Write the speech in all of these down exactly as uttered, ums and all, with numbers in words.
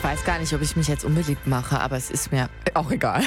Ich weiß gar nicht, ob ich mich jetzt unbeliebt mache, aber es ist mir auch egal.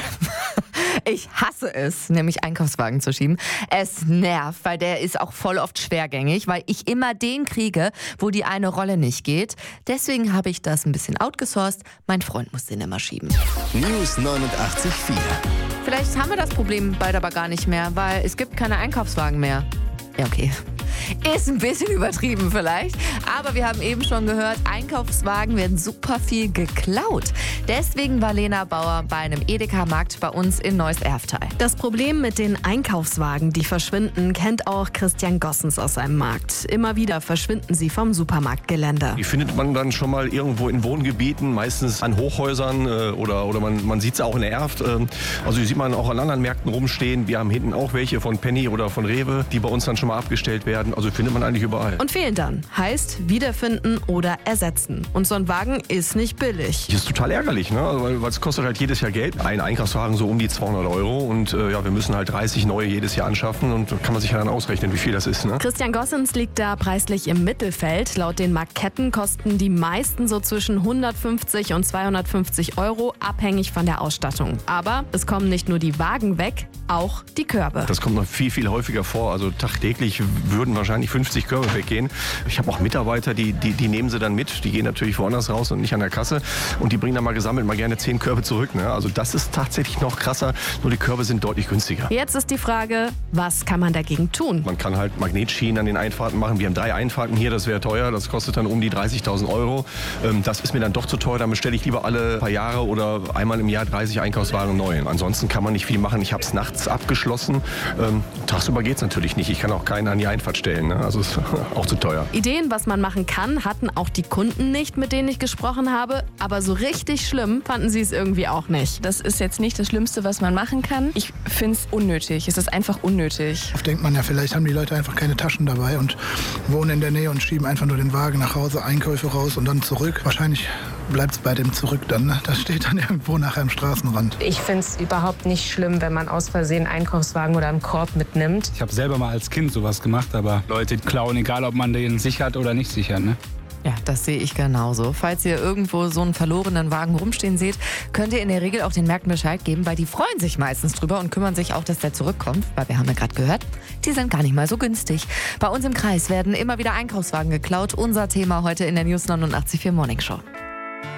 Ich hasse es, nämlich Einkaufswagen zu schieben. Es nervt, weil der ist auch voll oft schwergängig, weil ich immer den kriege, wo die eine Rolle nicht geht. Deswegen habe ich das ein bisschen outgesourced. Mein Freund muss den immer schieben. News neunundachtzig Komma vier. Vielleicht haben wir das Problem bald aber gar nicht mehr, weil es gibt keine Einkaufswagen mehr. Ja, okay. Ist ein bisschen übertrieben vielleicht, aber wir haben eben schon gehört, Einkaufswagen werden super viel geklaut. Deswegen war Lena Bauer bei einem Edeka-Markt bei uns in Neuss-Erftal. Das Problem mit den Einkaufswagen, die verschwinden, kennt auch Christian Gossens aus seinem Markt. Immer wieder verschwinden sie vom Supermarktgelände. Die findet man dann schon mal irgendwo in Wohngebieten, meistens an Hochhäusern äh, oder, oder man, man sieht es auch in der Erft. Äh, also die sieht man auch an anderen Märkten rumstehen. Wir haben hinten auch welche von Penny oder von Rewe, die bei uns dann schon mal abgestellt werden. Also findet man eigentlich überall. Und fehlen dann. Heißt wiederfinden oder ersetzen. Und so ein Wagen ist nicht billig. Das ist total ärgerlich, ne? weil, weil es kostet halt jedes Jahr Geld. Ein Einkaufswagen so um die zweihundert Euro und äh, ja, wir müssen halt dreißig neue jedes Jahr anschaffen und da kann man sich ja dann ausrechnen, wie viel das ist. Ne? Christian Gossens liegt da preislich im Mittelfeld. Laut den Marktketten kosten die meisten so zwischen hundertfünfzig und zweihundertfünfzig Euro, abhängig von der Ausstattung. Aber es kommen nicht nur die Wagen weg, auch die Körbe. Das kommt noch viel, viel häufiger vor. Also tagtäglich würden wahrscheinlich fünfzig Körbe weggehen. Ich habe auch Mitarbeiter, die, die, die nehmen sie dann mit. Die gehen natürlich woanders raus und nicht an der Kasse. Und die bringen dann mal gesammelt mal gerne zehn Körbe zurück. Ne? Also das ist tatsächlich noch krasser. Nur die Körbe sind deutlich günstiger. Jetzt ist die Frage, was kann man dagegen tun? Man kann halt Magnetschienen an den Einfahrten machen. Wir haben drei Einfahrten hier, das wäre teuer. Das kostet dann um die dreißigtausend Euro. Ähm, das ist mir dann doch zu teuer. Dann bestelle ich lieber alle paar Jahre oder einmal im Jahr dreißig Einkaufswagen neu. Ansonsten kann man nicht viel machen. Ich habe es nachts abgeschlossen. Ähm, tagsüber geht es natürlich nicht. Ich kann auch keinen an die Einfahrt stellen. Ne? Also ist auch zu teuer. Ideen, was man machen kann, hatten auch die Kunden nicht, mit denen ich gesprochen habe. Aber so richtig schlimm fanden sie es irgendwie auch nicht. Das ist jetzt nicht das Schlimmste, was man machen kann. Ich finde es unnötig. Es ist einfach unnötig. Oft denkt man ja, vielleicht haben die Leute einfach keine Taschen dabei und wohnen in der Nähe und schieben einfach nur den Wagen nach Hause, Einkäufe raus und dann zurück. Wahrscheinlich bleibt es bei dem Zurück dann. Ne? Das steht dann irgendwo nachher am Straßenrand. Ich finde es überhaupt nicht schlimm, wenn man aus Versehen einen Einkaufswagen oder einen Korb mitnimmt. Ich habe selber mal als Kind sowas gemacht, aber Leute klauen, egal ob man den sichert oder nicht sichert. Ne? Ja, das sehe ich genauso. Falls ihr irgendwo so einen verlorenen Wagen rumstehen seht, könnt ihr in der Regel auch den Märkten Bescheid geben, weil die freuen sich meistens drüber und kümmern sich auch, dass der zurückkommt. Weil wir haben ja gerade gehört, die sind gar nicht mal so günstig. Bei uns im Kreis werden immer wieder Einkaufswagen geklaut. Unser Thema heute in der News neunundachtzig Komma vier Morning Show.